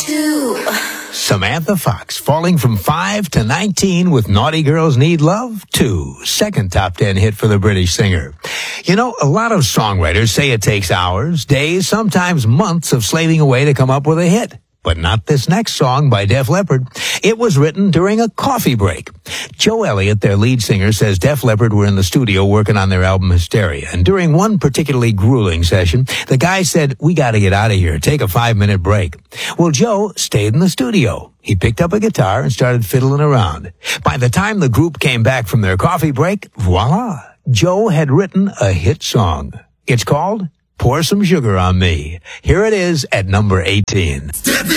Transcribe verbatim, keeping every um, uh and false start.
two. Samantha Fox falling from five to nineteen with Naughty Girls Need Love two. Second top ten hit for the British singer. You know, a lot of songwriters say it takes hours, days, sometimes months of slaving away to come up with a hit. But not this next song by Def Leppard. It was written during a coffee break. Joe Elliott, their lead singer, says Def Leppard were in the studio working on their album Hysteria. And during one particularly grueling session, the guy said, "We gotta get out of here. Take a five-minute break." Well, Joe stayed in the studio. He picked up a guitar and started fiddling around. By the time the group came back from their coffee break, voila, Joe had written a hit song. It's called Pour Some Sugar on Me. Here it is at number eighteen. Step